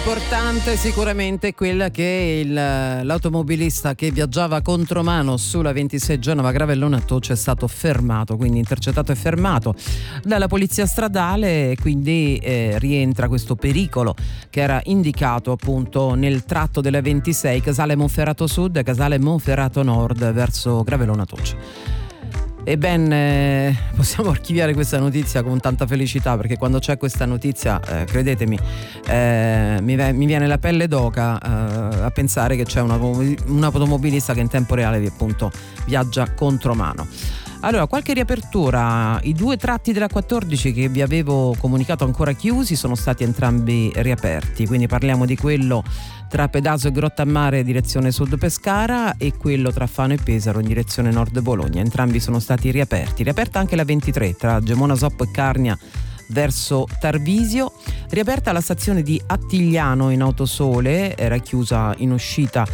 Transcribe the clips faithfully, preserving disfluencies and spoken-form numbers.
importante sicuramente quella che il, l'automobilista che viaggiava contromano sulla ventisei Genova Gravellona Toce è stato fermato, quindi intercettato e fermato dalla polizia stradale, e quindi eh, rientra questo pericolo che era indicato appunto nel tratto della ventisei, Casale Monferrato Sud e Casale Monferrato Nord verso Gravellona Toce. E ben eh, possiamo archiviare questa notizia con tanta felicità, perché quando c'è questa notizia, eh, credetemi, eh, mi, mi viene la pelle d'oca eh, a pensare che c'è una, un automobilista che in tempo reale appunto viaggia contromano. Allora, qualche riapertura. I due tratti della quattordici che vi avevo comunicato ancora chiusi sono stati entrambi riaperti, quindi parliamo di quello tra Pedaso e Grottammare direzione Sud Pescara e quello tra Fano e Pesaro in direzione Nord Bologna. Entrambi sono stati riaperti. Riaperta anche la ventitré tra Gemona Soppo e Carnia verso Tarvisio. Riaperta la stazione di Attigliano in Autosole, era chiusa in uscita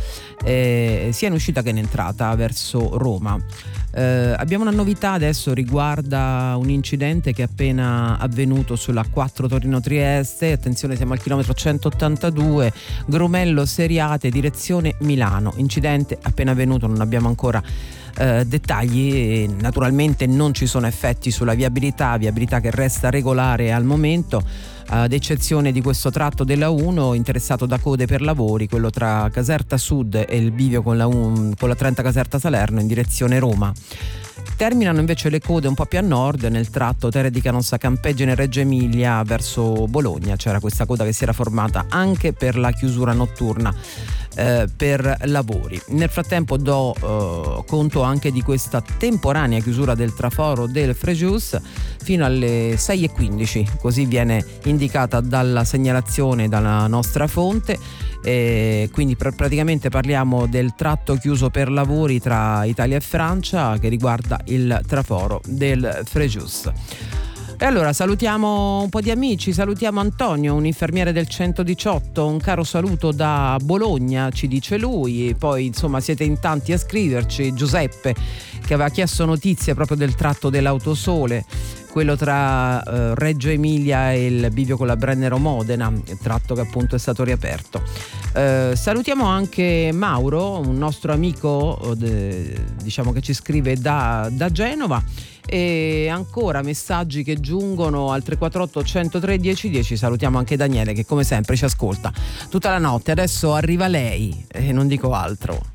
eh, sia in uscita che in entrata verso Roma. Eh, abbiamo una novità adesso, riguarda un incidente che è appena avvenuto sulla quattro Torino-Trieste. Attenzione, siamo al chilometro centottantadue, Grumello Seriate direzione Milano. Incidente appena avvenuto, non abbiamo ancora eh, dettagli e naturalmente non ci sono effetti sulla viabilità, viabilità che resta regolare al momento, ad eccezione di questo tratto della uno interessato da code per lavori, quello tra Caserta Sud e il bivio con la, un, con la trenta Caserta Salerno in direzione Roma. Terminano invece le code un po' più a nord nel tratto Terre di Canossa Campeggine Reggio Emilia verso Bologna. C'era questa coda che si era formata anche per la chiusura notturna eh, per lavori. Nel frattempo do eh, conto anche di questa temporanea chiusura del traforo del Frejus fino alle sei e quindici, così viene indicata dalla segnalazione dalla nostra fonte. E quindi pr- praticamente parliamo del tratto chiuso per lavori tra Italia e Francia che riguarda il traforo del Frejus. E allora salutiamo un po' di amici, salutiamo Antonio, un infermiere del centodiciotto, un caro saluto da Bologna, ci dice lui, e poi insomma siete in tanti a scriverci. Giuseppe che aveva chiesto notizie proprio del tratto dell'Autosole, quello tra eh, Reggio Emilia e il bivio con la Brennero Modena, il tratto che appunto è stato riaperto. Eh, salutiamo anche Mauro, un nostro amico de, diciamo che ci scrive da, da Genova, e ancora messaggi che giungono al tre quattro otto centotré dieci dieci. Salutiamo anche Daniele che come sempre ci ascolta tutta la notte. Adesso arriva lei e non dico altro.